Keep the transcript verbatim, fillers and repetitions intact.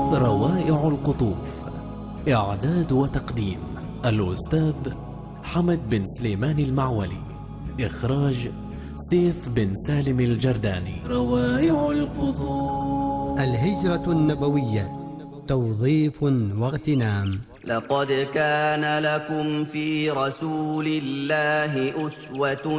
روائع القطوف. إعداد وتقديم الأستاذ حمد بن سليمان المعولي. إخراج سيف بن سالم الجرداني. روائع القطوف. الهجرة النبوية، توظيف واغتنام. لقد كان لكم في رسول الله أسوة